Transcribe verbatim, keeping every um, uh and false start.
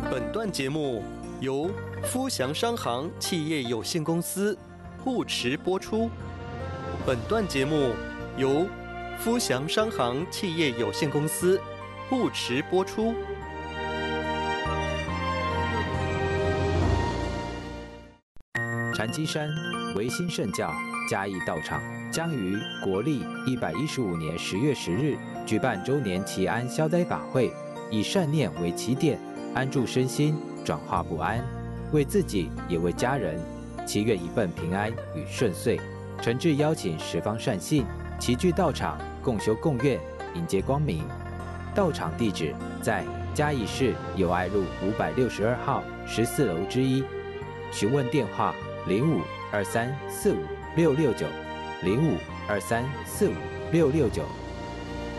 本段节目由福祥商行企业有限公司护持播出。本段节目由福祥商行企业有限公司护持播出。 禅机山维新圣教嘉义道场将于国历一百一十五年十月十日举办周年祈安消灾法会，以善念为起点，安住身心，转化不安，为自己也为家人，祈愿一份平安与顺遂。诚挚邀请十方善信齐聚道场，共修共愿，迎接光明。道场地址在嘉义市友爱路五百六十二号十四楼之一，询问电话零五二三四五六六九零五二三四五六六九。